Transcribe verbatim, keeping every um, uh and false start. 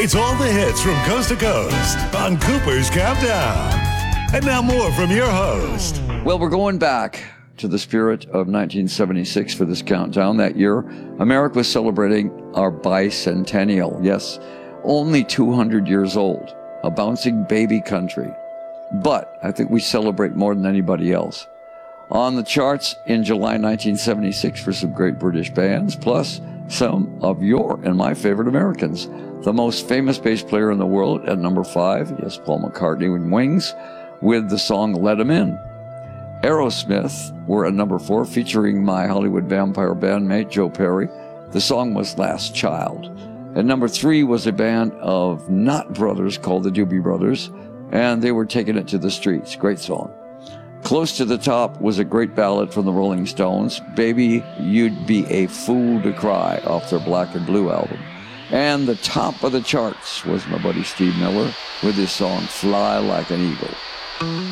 It's all the hits from coast to coast on Cooper's Countdown. And now more from your host. Well, we're going back to the spirit of nineteen seventy-six for this countdown. That year, America was celebrating our bicentennial. Yes, only two hundred years old. A bouncing baby country. But I think we celebrate more than anybody else. On the charts in July nineteen seventy-six for some great British bands, plus some of your and my favorite Americans. The most famous bass player in the world at number five, yes, Paul McCartney with Wings, with the song Let 'Em In. Aerosmith were at number four, featuring my Hollywood Vampire bandmate Joe Perry. The song was Last Child. At number three was a band of not brothers called the Doobie Brothers, and they were taking it to the streets. Great song. Close to the top was a great ballad from the Rolling Stones, Baby, You'd Be a Fool to Cry, off their Black and Blue album. And the top of the charts was my buddy Steve Miller with his song Fly Like an Eagle.